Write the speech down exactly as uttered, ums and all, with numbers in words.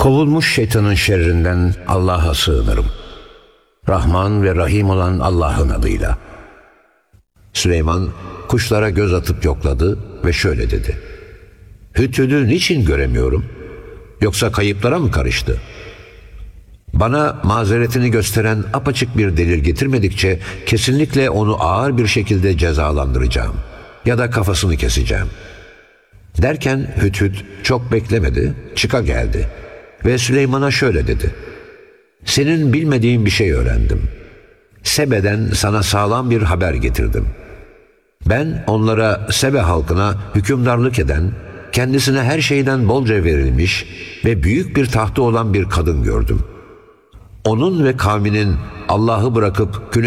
Kovulmuş şeytanın şerrinden Allah'a sığınırım. Rahman ve Rahim olan Allah'ın adıyla. Süleyman kuşlara göz atıp yokladı ve şöyle dedi: Hüdhüd'ü niçin göremiyorum? Yoksa kayıplara mı karıştı? Bana mazeretini gösteren apaçık bir delil getirmedikçe kesinlikle onu ağır bir şekilde cezalandıracağım ya da kafasını keseceğim. Derken Hüdhüd çok beklemedi, çıka geldi ve Süleyman'a şöyle dedi: Senin bilmediğin bir şey öğrendim. Sebe'den sana sağlam bir haber getirdim. Ben onlara Sebe halkına hükümdarlık eden, kendisine her şeyden bolca verilmiş ve büyük bir tahtı olan bir kadın gördüm. Onun ve kavminin Allah'ı bırakıp